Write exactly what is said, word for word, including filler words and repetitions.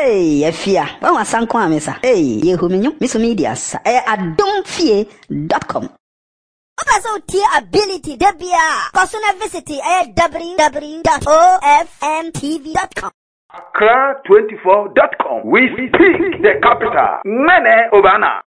Hey, Efia. Wa wasanko amesa. Hey, yehuminyo. Misu media sa. Eh, adomfie dot com. Also, tier ability, debia. Cosuna visit at w w w dot o f m t v dot com. Accra twenty-four dot com. We speak the capital. Mene Obana.